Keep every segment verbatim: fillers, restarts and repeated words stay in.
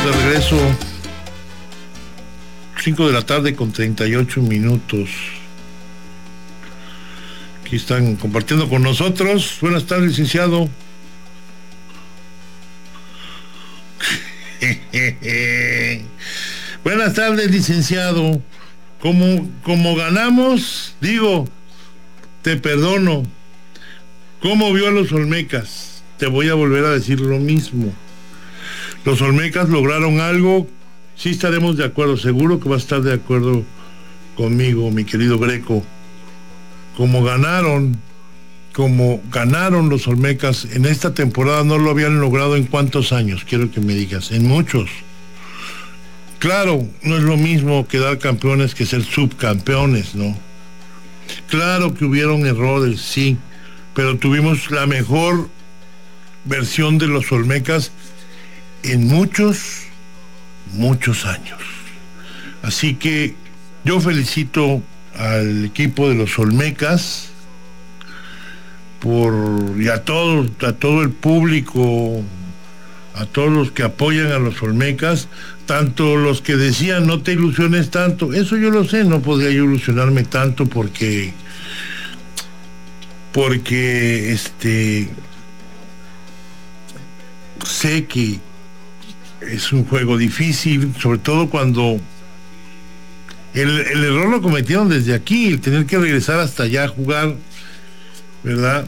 de regreso, cinco de la tarde con treinta y ocho minutos. Aquí están compartiendo con nosotros. Buenas tardes, licenciado. Buenas tardes, licenciado. Como, como ganamos, digo, te perdono. ¿Cómo vio a los Olmecas? Te voy a volver a decir lo mismo. Los Olmecas lograron algo, sí estaremos de acuerdo, seguro que va a estar de acuerdo conmigo, mi querido Greco. Como ganaron, como ganaron los Olmecas en esta temporada, no lo habían logrado en cuántos años, quiero que me digas, en muchos. Claro, no es lo mismo quedar campeones que ser subcampeones, ¿no? Claro que hubieron errores, sí, pero tuvimos la mejor versión de los Olmecas en muchos, muchos años. Así que yo felicito al equipo de los Olmecas por, y a todo, a todo el público, a todos los que apoyan a los Olmecas, tanto los que decían no te ilusiones tanto, eso yo lo sé, no podría yo ilusionarme tanto porque porque este sé que es un juego difícil, sobre todo cuando el, el error lo cometieron desde aquí, el tener que regresar hasta allá a jugar, ¿verdad?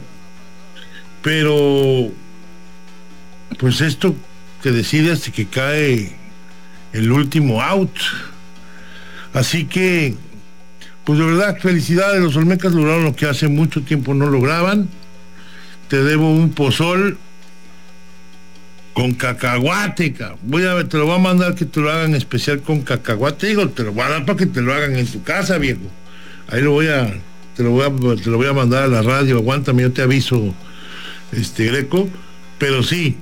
Pero pues esto te decide hasta que cae el último out. Así que pues de verdad, felicidades, los Olmecas lograron lo que hace mucho tiempo no lograban. Te debo un pozol con cacahuate, cabrón. Voy a ver, te lo voy a mandar que te lo hagan especial con cacahuate. Digo, te lo voy a dar para que te lo hagan en tu casa, viejo. Ahí lo voy a, te lo voy a, te lo voy a mandar a la radio. Aguántame, yo te aviso, este Greco. Pero sí,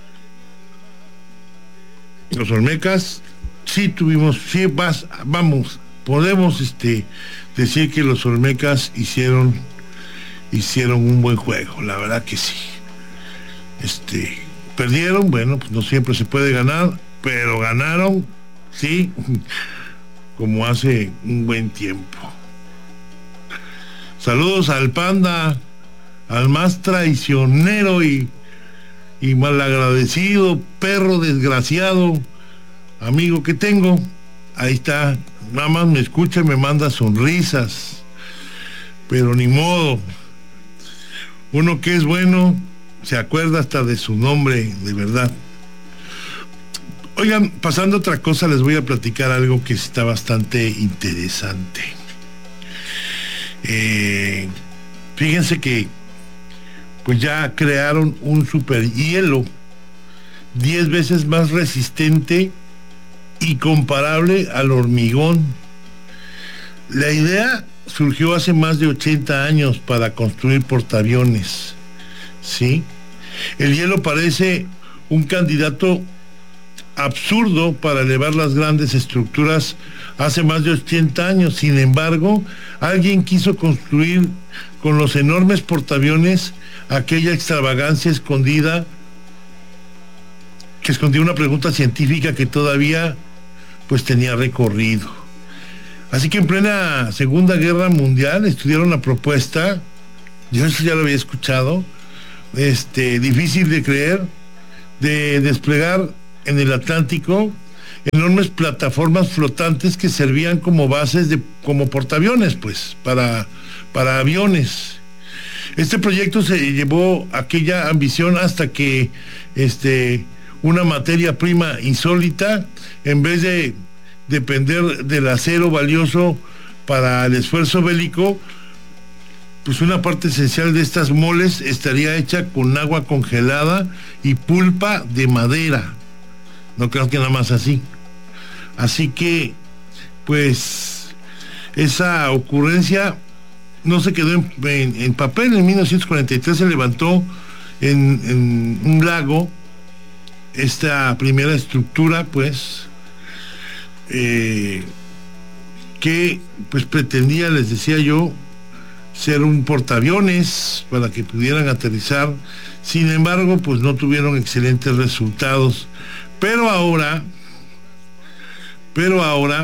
los Olmecas, sí tuvimos, sí vas, vamos, podemos, este, decir que los Olmecas hicieron, hicieron un buen juego. La verdad que sí. Este. Perdieron, bueno, pues no siempre se puede ganar, pero ganaron, sí, como hace un buen tiempo. Saludos al Panda, al más traicionero y, y malagradecido, perro desgraciado, amigo que tengo. Ahí está, nada más me escucha y me manda sonrisas, pero ni modo. Uno que es bueno se acuerda hasta de su nombre, de verdad. Oigan, pasando a otra cosa, les voy a platicar algo que está bastante interesante. Eh, fíjense que pues ya crearon un super hielo diez veces más resistente y comparable al hormigón. La idea surgió hace más de ochenta años para construir portaaviones. Sí, el hielo parece un candidato absurdo para elevar las grandes estructuras hace más de ochenta años. Sin embargo, alguien quiso construir con los enormes portaaviones aquella extravagancia escondida, que escondía una pregunta científica que todavía pues tenía recorrido. Así que en plena Segunda Guerra Mundial estudiaron la propuesta, yo eso ya lo había escuchado, Este, difícil de creer, de desplegar en el Atlántico enormes plataformas flotantes que servían como bases de, como portaaviones, pues, para, para aviones. Este proyecto se llevó aquella ambición hasta que este, una materia prima insólita, en vez de depender del acero valioso para el esfuerzo bélico, pues una parte esencial de estas moles estaría hecha con agua congelada y pulpa de madera. No creo que nada más así. Así que, pues, esa ocurrencia no se quedó en, en, en papel. En mil novecientos cuarenta y tres se levantó en, en un lago esta primera estructura, pues, eh, que, pues, pretendía, les decía yo, ser un portaaviones para que pudieran aterrizar. Sin embargo, pues no tuvieron excelentes resultados. Pero ahora, pero ahora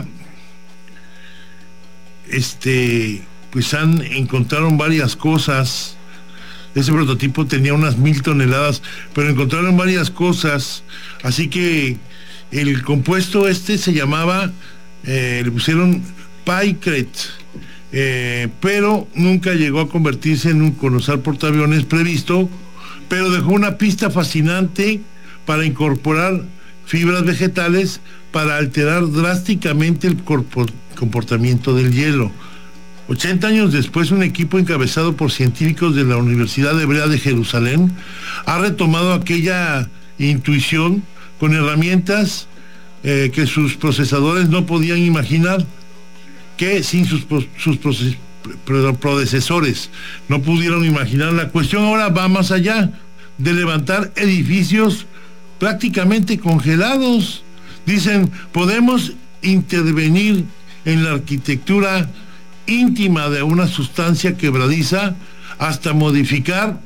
este pues han encontraron varias cosas. Ese prototipo tenía unas mil toneladas, pero encontraron varias cosas, así que el compuesto este se llamaba, eh, le pusieron Pycrete, eh, pero nunca llegó a convertirse en un colosal portaaviones previsto, pero dejó una pista fascinante para incorporar fibras vegetales para alterar drásticamente el comportamiento del hielo. ochenta años después, un equipo encabezado por científicos de la Universidad Hebrea de Jerusalén ha retomado aquella intuición con herramientas eh, que sus procesadores no podían imaginar, que sin sus, sus proces, predecesores no pudieron imaginar. La cuestión ahora va más allá de levantar edificios prácticamente congelados. Dicen, podemos intervenir en la arquitectura íntima de una sustancia quebradiza hasta modificar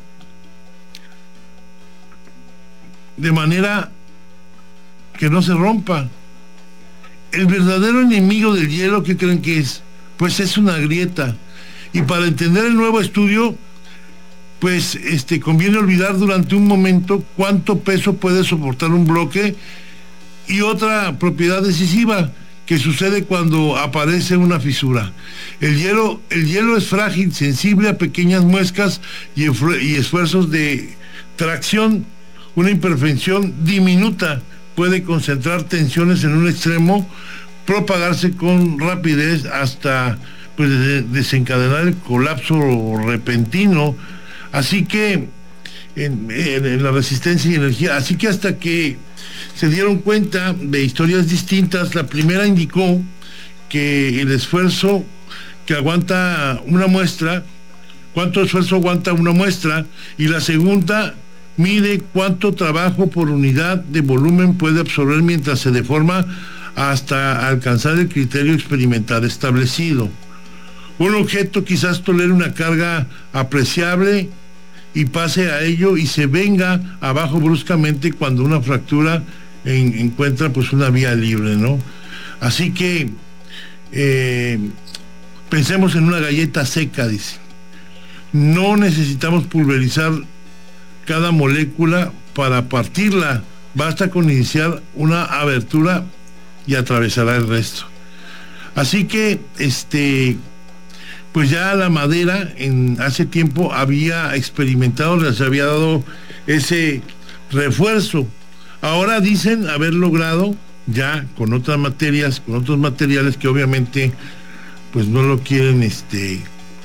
de manera que no se rompa. El verdadero enemigo del hielo, ¿qué creen que es? Pues es una grieta. Y para entender el nuevo estudio, pues este conviene olvidar durante un momento cuánto peso puede soportar un bloque y otra propiedad decisiva que sucede cuando aparece una fisura. El hielo, el hielo es frágil, sensible a pequeñas muescas y, y esfuerzos de tracción. Una imperfección diminuta puede concentrar tensiones en un extremo, propagarse con rapidez hasta pues, de, desencadenar el colapso repentino. Así que en, en, en la resistencia y energía, así que hasta que se dieron cuenta de historias distintas, la primera indicó que el esfuerzo que aguanta una muestra, cuánto esfuerzo aguanta una muestra, y la segunda mide cuánto trabajo por unidad de volumen puede absorber mientras se deforma hasta alcanzar el criterio experimental establecido. Un objeto quizás tolere una carga apreciable y pase a ello y se venga abajo bruscamente cuando una fractura en, encuentra pues una vía libre, ¿no? Así que eh, pensemos en una galleta seca, dice. No necesitamos pulverizar cada molécula para partirla, basta con iniciar una abertura y atravesará el resto. Así que este pues ya la madera en hace tiempo había experimentado, les había dado ese refuerzo. Ahora dicen haber logrado ya con otras materias, con otros materiales que obviamente pues no lo quieren este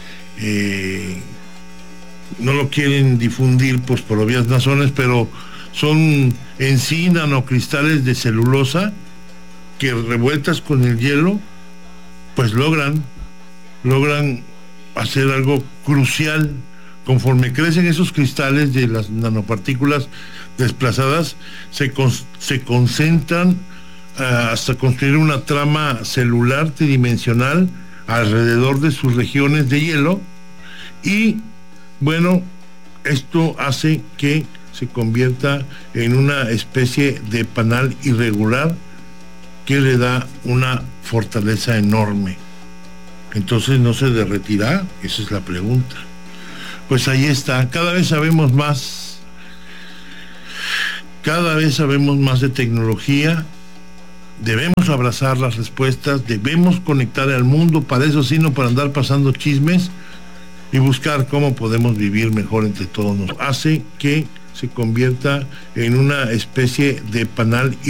eh, no lo quieren difundir pues por obvias razones, pero son en sí nanocristales de celulosa que revueltas con el hielo pues logran logran hacer algo crucial. Conforme crecen esos cristales de las nanopartículas desplazadas, se, con, se concentran uh, hasta construir una trama celular tridimensional alrededor de sus regiones de hielo, y bueno, esto hace que se convierta en una especie de panal irregular que le da una fortaleza enorme. Entonces, ¿no se derretirá? Esa es la pregunta. Pues ahí está, cada vez sabemos más, cada vez sabemos más de tecnología, debemos abrazar las respuestas, debemos conectar al mundo, para eso sí, no para andar pasando chismes, y buscar cómo podemos vivir mejor entre todos. Nos hace que se convierta en una especie de panal